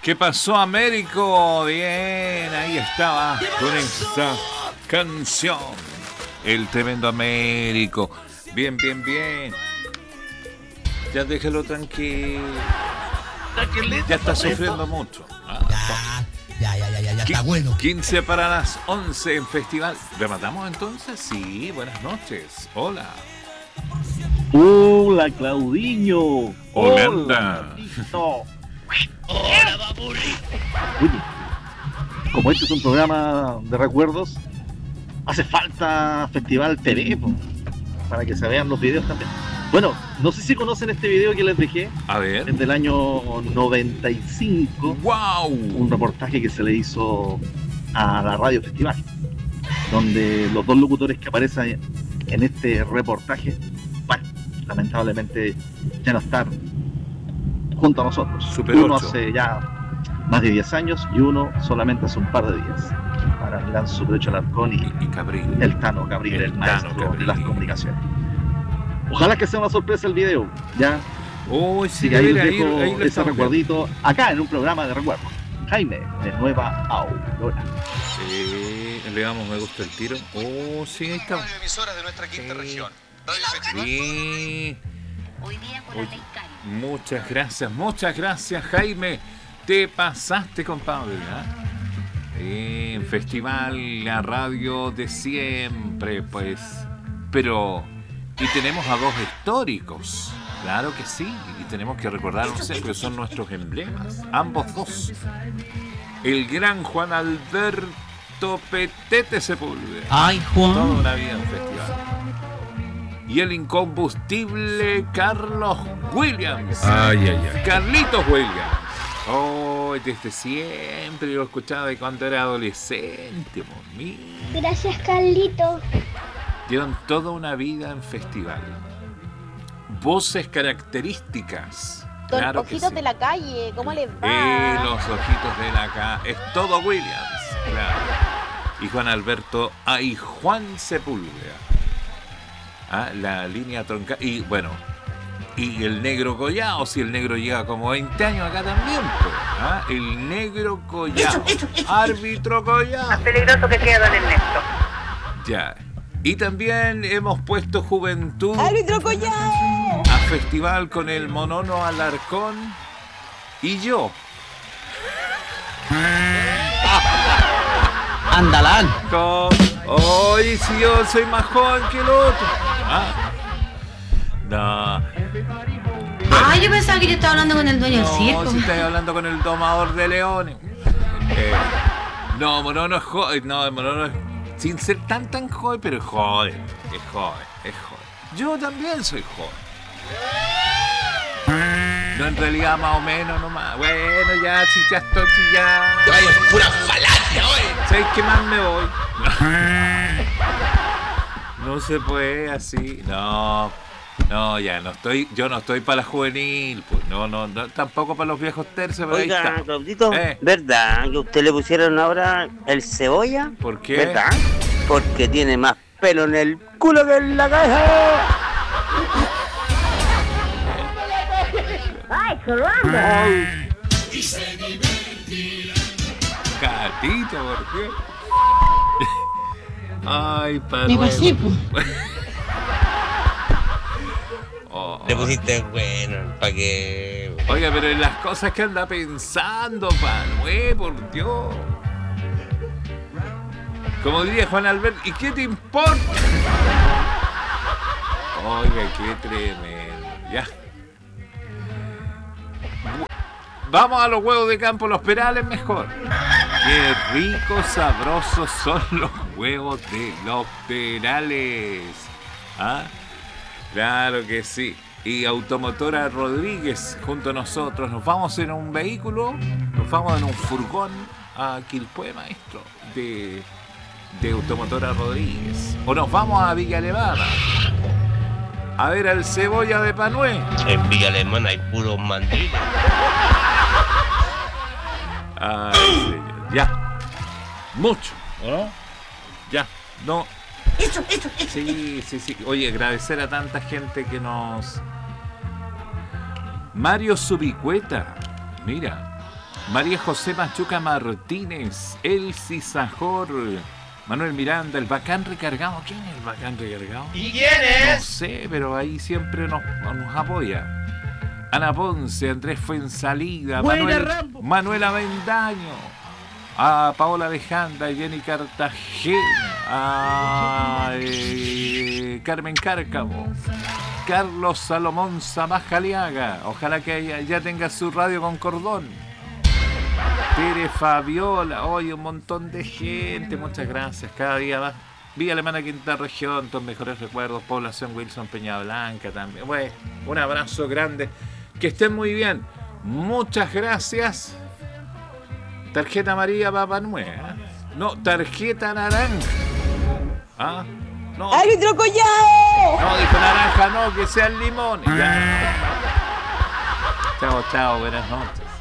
¿Qué pasó, Américo? Bien, ahí estaba con esta canción. El tremendo Américo. Bien, bien, bien. Ya déjalo tranquilo. Ya está sufriendo mucho. Ya, está bueno. 15 para las 11 en festival. ¿Rematamos entonces? Sí, buenas noches. Hola. Hola, Claudiño. Hola. Hola, Babuli. Oye, como este es un programa de recuerdos, hace falta Festival TV, para que se vean los videos también. Bueno, no sé si conocen este video que les dejé. A ver. Es del año 95. ¡Wow! Un reportaje que se le hizo a la Radio Festival, donde los dos locutores que aparecen en este reportaje, bueno, lamentablemente ya no están junto a nosotros. Super uno 8. hace ya más de 10 años y uno solamente hace un par de días. Para el gran Super 8 Alarcón y Cabril. el Tano Cabril, el maestro Cabril de las comunicaciones. Ojalá que sea una sorpresa el video, ya. Uy, Así que ahí les dejo ahí ese recuerdito acá en un programa de recuerdos. Jaime, de Nueva Aurora. Sí, le damos me gusta el tiro. Oh, sí, ahí está. Emisoras de nuestra quinta región. Sí. Muchas gracias, Jaime. Te pasaste, compadre. En festival, la radio de siempre, pues. Pero, y tenemos a dos históricos. Claro que sí, y tenemos que recordarnos siempre, son nuestros emblemas, ambos dos. El gran Juan Alberto Petete Sepúlveda. Ay, Juan. Toda una vida en festival. Y el incombustible Carlos Williams. Carlitos Williams. Oh, desde siempre lo escuchaba de cuando era adolescente, por mí. Gracias, Carlitos. Llevan toda una vida en festival. Voces características. Con claro Ojitos sí. de la Calle, ¿cómo les va? Los Ojitos de la Calle. Es todo Williams, claro. Y Juan Alberto, y Juan Sepúlveda. La línea troncal. Y bueno, y el negro Collao, si el negro llega como 20 años acá también, pues, el negro Collao. Árbitro Collao. Más peligroso que sea don Ernesto. Ya. Y también hemos puesto Juventud ¡Árbitro Collao! a festival con el Monono Alarcón y yo. Andalán. Hoy si yo soy más joven que el otro. No. Yo pensaba que yo estaba hablando con el dueño del circo. No, si estás hablando con el domador de leones. No, Monono es joven. No, Monono es sin ser tan joven, pero es joven. Es joven. Yo también soy joven. No, en realidad más o menos nomás. Bueno, ya, si ya estoy, si ya. ¡Ay, es pura falacia, hoy! ¿Sabes qué más me voy? No se puede así. No, ya no estoy. Yo no estoy para la juvenil, pues. No, tampoco para los viejos tercios. Pero oiga, ahí está. Claudito, ¿verdad que usted le pusieron ahora el cebolla? ¿Por qué? ¿Verdad? Porque tiene más pelo en el culo que en la cabeza. ¡Ay, caramba! Gatito, ¿por qué? Ay, padre. Me pasé, pues. Le pusiste bueno, para que... Oiga, pero en las cosas que anda pensando, Panué, por Dios. Como diría Juan Alberto, ¿y qué te importa? Oiga, qué tremendo. Ya. Vamos a los huevos de campo, los perales mejor. Qué ricos, sabrosos son los huevos de los perales. Claro que sí. Y Automotora Rodríguez junto a nosotros. Nos vamos en un vehículo, nos vamos en un furgón a Quilpué, maestro, de Automotora Rodríguez. O nos vamos a Villa Alemana a ver al Cebolla de Panué. En Villa Alemana hay puros mandriles. Ay, señor. Ya. Mucho, ¿no? Ya. No. Eso. Sí. Oye, agradecer a tanta gente que nos... Mario Subicueta. Mira. María José Machuca Martínez, Elsie Sajor, Manuel Miranda, el bacán recargado. ¿Quién es el bacán recargado? ¿Y quién es? No sé, pero ahí siempre nos apoya. Ana Ponce, Andrés Fuensalida, Manuela Vendaño, a Paola Alejandra, Jenny Cartagena, a Carmen Cárcamo, Carlos Salomón Samajaliaga, ojalá que ya tenga su radio con cordón. Tere Fabiola, oye, un montón de gente, muchas gracias, cada día más. Villa Alemana, Quinta Región, tus mejores recuerdos, Población Wilson, Peña Blanca también. Bueno, un abrazo grande, que estén muy bien, muchas gracias. Tarjeta amarilla, Papá Nueva. No, tarjeta naranja. ¿Ah? No. ¡Árbitro Collao! No, dijo naranja, no, que sean limones. Ya. Chao, buenas noches.